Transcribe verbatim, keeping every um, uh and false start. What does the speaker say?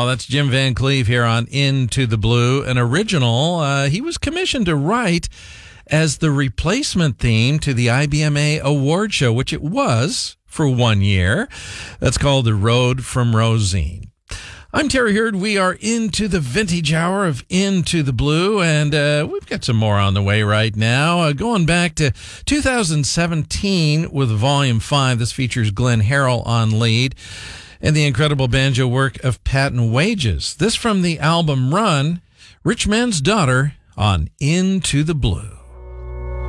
Oh, that's Jim Van Cleve here on Into the Blue, an original uh, he was commissioned to write as the replacement theme to the I B M A award show, which it was for one year. That's called The Road from Rosine. I'm Terry Hurd. We are into the vintage hour of Into the Blue, and uh, we've got some more on the way right now. Uh, going back to two thousand seventeen with Volume five. This features Glenn Harrell on lead and the incredible banjo work of Patton Wages. This from the album Run, Rich Man's Daughter on Into the Blue.